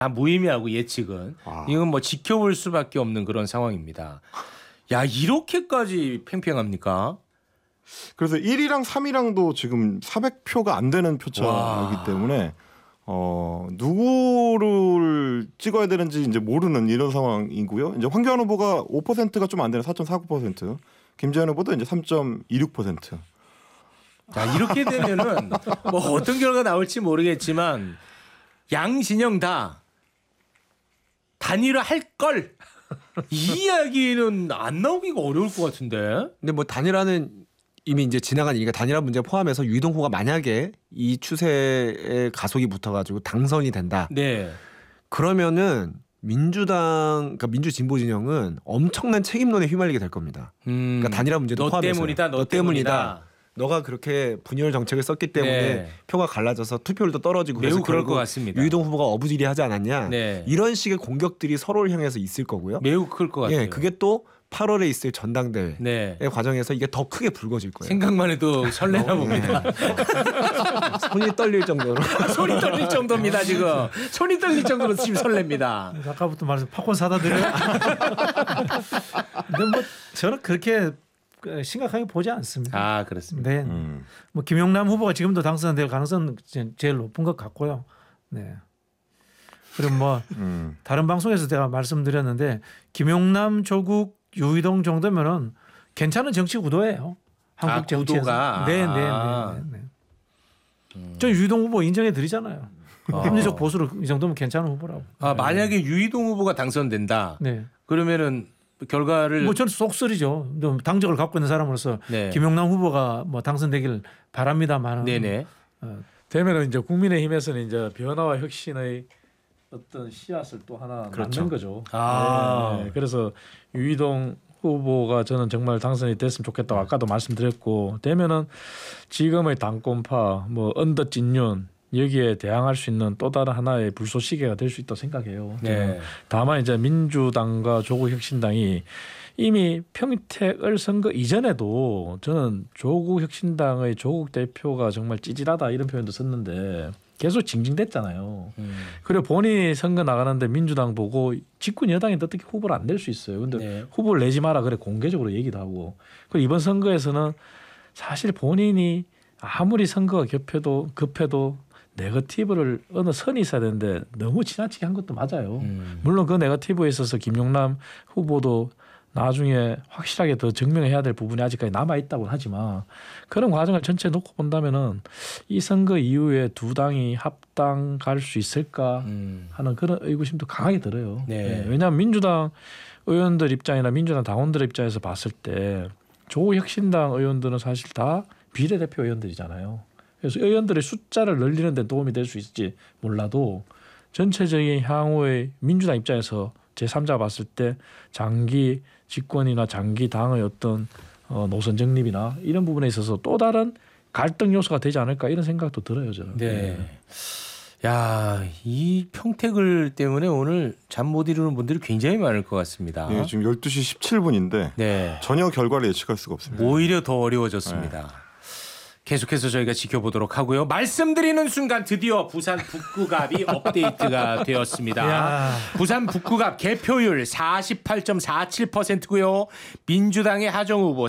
무의미하고 예측은 이건 뭐 지켜볼 수밖에 없는 그런 상황입니다. 야 이렇게까지 팽팽합니까? 그래서 1위랑 3위랑도 지금 400표가 안 되는 표차이기 때문에 누구를 찍어야 되는지 이제 모르는 이런 상황이고요. 이제 황교안 후보가 5%가 좀 안 되는 4.49%, 김재현 후보도 이제 3.26%. 자 이렇게 되면은 뭐 어떤 결과가 나올지 모르겠지만 양 진영 다 단일화 할 걸. 이 이야기는 안 나오기가 어려울 것 같은데. 근데 뭐 단일화는 이미 이제 지나간 일이니까 단일화 문제 포함해서 유이동 후보가 만약에 이 추세에 가속이 붙어가지고 당선이 된다. 네. 그러면은 민주당, 그러니까 민주진보 진영은 엄청난 책임론에 휘말리게 될 겁니다. 그러니까 단일화 문제도 포함해서. 너 때문이다. 너가 그렇게 분열 정책을 썼기 때문에 네. 표가 갈라져서 투표율도 떨어지고 매우 그럴 것 같습니다. 유이동 후보가 어부지리하지 않았냐. 네. 이런 식의 공격들이 서로를 향해서 있을 거고요. 매우 클 것 같아요. 예, 그게 또 8월에 있을 전당대회 네. 과정에서 이게 더 크게 불거질 거예요. 생각만 해도 설레나 봅니다. 손이 떨릴 정도로. 손이 떨릴 정도입니다 지금. 손이 떨릴 정도로 지금 설렙니다. 아까부터 말해서 팝콘 사다 드려요. 근데 뭐 저는 그렇게 심각하게 보지 않습니다. 아 그렇습니다. 네. 뭐 김용남 후보가 지금도 당선될 가능성은 제일 높은 것 같고요. 네. 그리고 뭐 다른 방송에서 제가 말씀드렸는데 김용남, 조국, 유이동 정도면은 괜찮은 정치 구도예요. 한국 정치에서. 구도가. 네. 저 유이동 후보 인정해 드리잖아요. 합리적 보수로 이 정도면 괜찮은 후보라고. 만약에 유이동 후보가 당선된다. 네. 그러면은 결과를 뭐 저는 속설이죠. 당적을 갖고 있는 사람으로서 네. 김용남 후보가 뭐 당선되길 바랍니다만. 네네. 되면은 이제 국민의힘에서는 이제 변화와 혁신의 어떤 씨앗을 또 하나 그렇죠. 낳는 거죠. 아. 네. 그래서 유이동 후보가 저는 정말 당선이 됐으면 좋겠다고 아까도 말씀드렸고 되면은 지금의 당권파 뭐 언더찐윤 여기에 대항할 수 있는 또 다른 하나의 불쏘시개가 될 수 있다고 생각해요. 네. 다만 이제 민주당과 조국혁신당이 이미 평택을 선거 이전에도 저는 조국혁신당의 조국 대표가 정말 찌질하다 이런 표현도 썼는데 계속 징징댔잖아요. 그리고 본인이 선거 나가는데 민주당 보고 집권 여당인데 어떻게 후보를 안 낼 수 있어요. 근데 네. 후보를 내지 마라 그래 공개적으로 얘기도 하고. 그리고 이번 선거에서는 사실 본인이 아무리 선거가 급해도 네거티브를 어느 선이 있어야 되는데 너무 지나치게 한 것도 맞아요. 물론 그 네거티브에 있어서 김용남 후보도 나중에 확실하게 더 증명해야 될 부분이 아직까지 남아 있다고 하지만 그런 과정을 전체 놓고 본다면은 이 선거 이후에 두 당이 합당 갈 수 있을까 하는 그런 의구심도 강하게 들어요. 네. 왜냐하면 민주당 의원들 입장이나 민주당 당원들 입장에서 봤을 때 조국혁신당 의원들은 사실 다 비례대표 의원들이잖아요. 그래서 의원들의 숫자를 늘리는 데 도움이 될 수 있을지 몰라도 전체적인 향후의 민주당 입장에서 제3자 봤을 때 장기 집권이나 장기 당의 어떤 노선 정립이나 이런 부분에 있어서 또 다른 갈등 요소가 되지 않을까 이런 생각도 들어요 저는. 네. 야, 이 평택을 때문에 오늘 잠 못 이루는 분들이 굉장히 많을 것 같습니다. 네, 지금 12시 17분인데 네. 전혀 결과를 예측할 수가 없습니다. 오히려 더 어려워졌습니다. 계속해서 저희가 지켜보도록 하고요. 말씀드리는 순간 드디어 부산 북구갑이 업데이트가 되었습니다. 야. 부산 북구갑 개표율 48.47%고요. 민주당의 하정 후보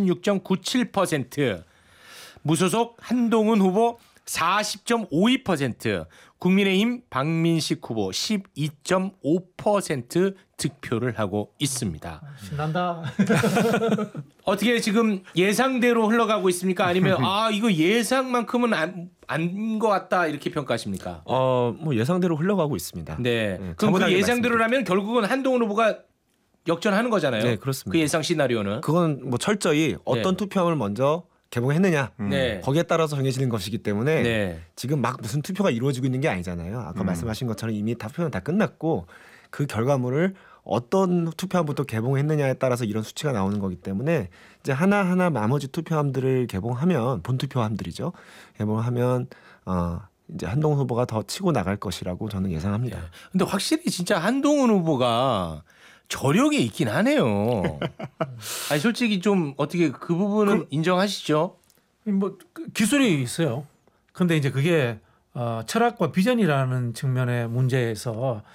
46.97%, 무소속 한동훈 후보 40.52%, 국민의힘 박민식 후보 12.5% 득표를 하고 있습니다. 신난다. 어떻게 지금 예상대로 흘러가고 있습니까? 아니면 이거 예상만큼은 안 것 같다 이렇게 평가하십니까? 뭐 예상대로 흘러가고 있습니다. 네. 그럼 그 차분하게 예상대로라면 결국은 한동훈 후보가 역전하는 거잖아요. 네, 그렇습니다. 그 예상 시나리오는. 그건 뭐 철저히 어떤 네. 투표함을 먼저 개봉했느냐 네. 거기에 따라서 정해지는 것이기 때문에 네. 지금 막 무슨 투표가 이루어지고 있는 게 아니잖아요. 아까 말씀하신 것처럼 이미 투표는 다 끝났고 그 결과물을 어떤 투표함부터 개봉했느냐에 따라서 이런 수치가 나오는 거기 때문에 이제 하나하나 나머지 투표함들을 개봉하면 본투표함들이죠. 개봉하면 이제 한동훈 후보가 더 치고 나갈 것이라고 저는 예상합니다. 근데 확실히 진짜 한동훈 후보가 저력이 있긴 하네요. 아니 솔직히 좀 어떻게 그 부분은 인정하시죠? 뭐 기술이 있어요. 근데 이제 그게 철학과 비전이라는 측면의 문제에서